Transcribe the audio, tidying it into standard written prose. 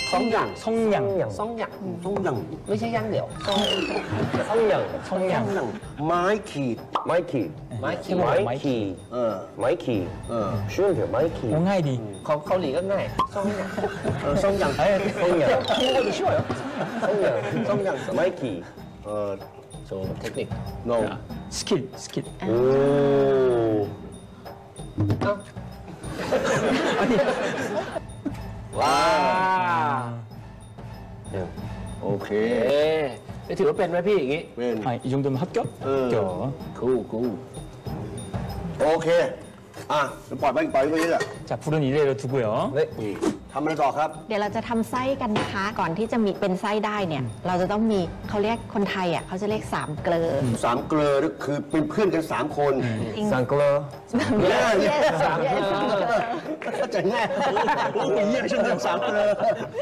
성냥. 성냥. 성냥. 성냥. ไม่ใช่ย่างเดี่ยว 성냥. 성냥. 마이키. 마이키. ไม้ขีด 마이키. 어. 마이키. 쉬운데요, 마이키. 옹하이디. ของเกาหลีก็ง่ายซ่องหยัง 성냥. 성냥. 한국어도 쉬워요 성냥. 성냥. 마이키. 저 테크닉 no. 스킬, 스킬. 오. เอ้า 아니. 와 네. 오케이. เอ๊ะจะถือว่าเป็นไหมพี่อย่างงี้ 웬. 아, 이 정도면 합격? 합격. 고 오케이. 아,ปล่อยไปเรื่อย 자, 불은 이대로 두고요. 네. ทำอะไรต่อครับเดี๋ยวเราจะทำไส้กันนะคะ ก่อนที่จะมีเป็นไส้ได้เนี่ย เราจะต้องมีเขาเรียกคนไทยอ่ะเขาจะเรียกสามเกลอสามเกลอนี่คือเป็นเพื่อนกันสามคน 쌍클러. เนี่ยสามเกลอเข้าใจง่ายโอ้ยเยี่ยมฉันสามเกลอ